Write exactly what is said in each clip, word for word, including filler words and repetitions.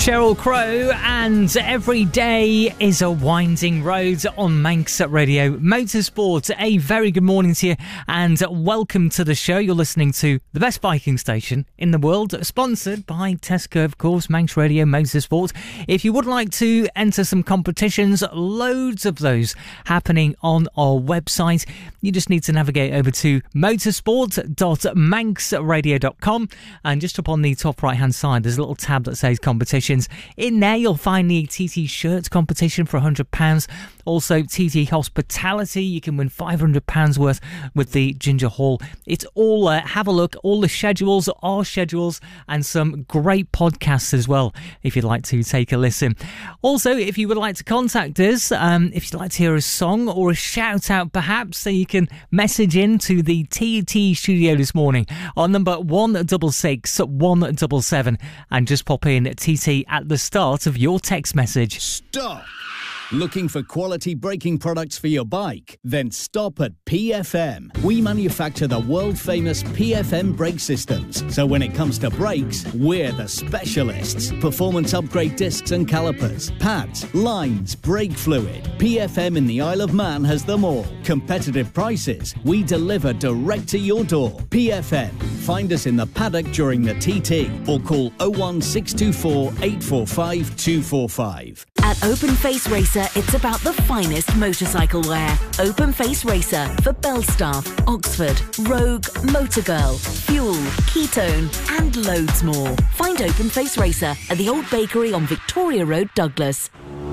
Sheryl Crow, and every day is a winding road on Manx Radio Motorsport. A very good morning to you and welcome to the show. You're listening to the best biking station in the world, sponsored by Tesco, of course, Manx Radio Motorsport. If you would like to enter some competitions, loads of those happening on our website. You just need to navigate over to motorsport dot manx radio dot com, and just up on the top right hand side there's a little tab that says competitions. In there you'll find the T T shirt competition for one hundred pounds. Also T T hospitality, you can win five hundred pounds worth with the Ginger Hall. It's all uh, have a look, all the schedules, our schedules, and some great podcasts as well if you'd like to take a listen. Also, if you would like to contact us, um, if you'd like to hear a song or a shout out perhaps, so you can message in to the T T studio this morning on number one six six one seven seven and just pop in T T at the start of your text message. Stop! Looking for quality braking products for your bike? Then stop at P F M. We manufacture the world-famous P F M brake systems. So when it comes to brakes, we're the specialists. Performance upgrade discs and calipers, pads, lines, brake fluid. P F M in the Isle of Man has them all. Competitive prices. We deliver direct to your door. P F M. Find us in the paddock during the T T or call oh one six two four eight four five two four five. At Open Face Racer, it's about the finest motorcycle wear. Open Face Racer for Belstaff, Oxford, Rogue, Motorgirl, Fuel, Ketone, and loads more. Find Open Face Racer at the Old Bakery on Victoria Road, Douglas.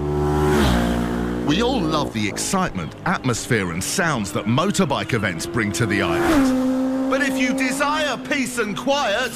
We all love the excitement, atmosphere and sounds that motorbike events bring to the island. But if you desire peace and quiet,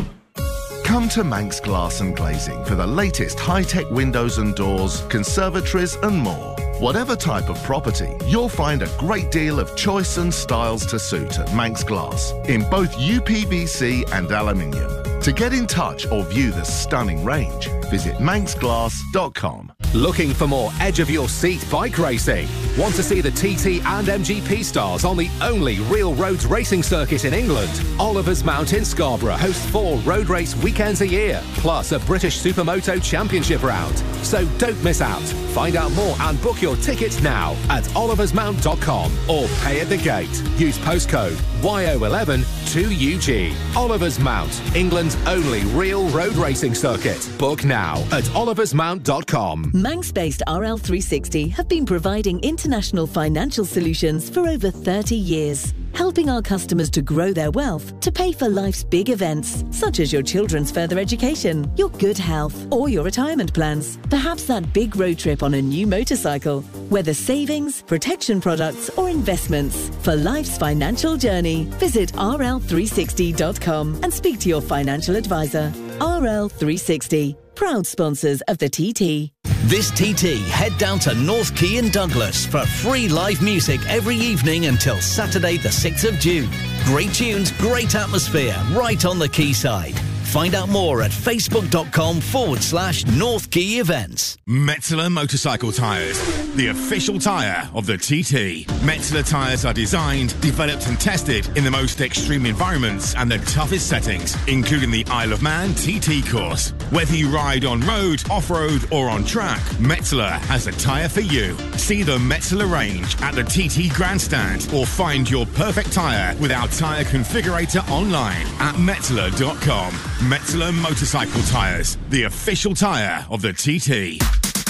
come to Manx Glass and Glazing for the latest high-tech windows and doors, conservatories and more. Whatever type of property, you'll find a great deal of choice and styles to suit at Manx Glass in both U P V C and aluminium. To get in touch or view the stunning range, visit manx glass dot com. Looking for more edge-of-your-seat bike racing? Want to see the T T and M G P stars on the only real roads racing circuit in England? Oliver's Mount in Scarborough hosts four road race weekends a year, plus a British Supermoto Championship round. So don't miss out. Find out more and book your tickets now at olivers mount dot com or pay at the gate. Use postcode Y O one one two U G. Oliver's Mount, England's only real road racing circuit. Book now at olivers mount dot com. Manx-based R L three sixty have been providing international financial solutions for over thirty years, helping our customers to grow their wealth to pay for life's big events, such as your children's further education, your good health, or your retirement plans. Perhaps that big road trip on a new motorcycle. Whether savings, protection products, or investments, for life's financial journey, visit R L three sixty dot com and speak to your financial advisor. R L three sixty, proud sponsors of the T T. This T T, head down to North Quay in Douglas for free live music every evening until Saturday the sixth of June. Great tunes, great atmosphere, right on the quayside. Find out more at facebook.com forward slash North Quay events. Metzeler Motorcycle Tyres, the official tyre of the T T. Metzeler tyres are designed, developed and tested in the most extreme environments and the toughest settings, including the Isle of Man T T course. Whether you ride on road, off-road or on track, Metzeler has a tyre for you. See the Metzeler range at the T T Grandstand or find your perfect tyre with our tyre configurator online at metzeler dot com. Metzeler Motorcycle Tyres, the official tyre of the T T.